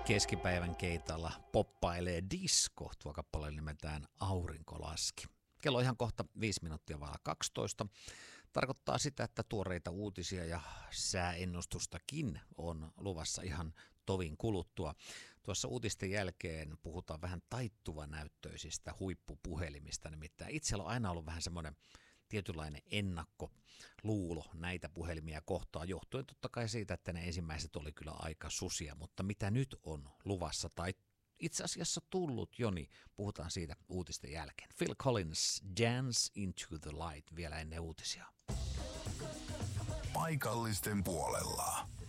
Keskipäivän keitalla poppailee disco, tuo kappale nimeltään Aurinko laski. Kello on ihan kohta 5 minuuttia vailla 12. Tarkoittaa sitä, että tuoreita uutisia ja sääennustustakin on luvassa ihan tovin kuluttua. Tuossa uutisten jälkeen puhutaan vähän taittuvanäyttöisistä huippupuhelimista, nimittäin itsellä on aina ollut vähän semmoinen tietynlainen ennakkoluulo näitä puhelimia kohtaan, johtuen totta kai siitä, että ne ensimmäiset oli kyllä aika susia, mutta mitä nyt on luvassa tai itse asiassa tullut jo, niin puhutaan siitä uutisten jälkeen. Phil Collins, Dance into the Light, vielä ennen uutisia. Paikallisten puolella.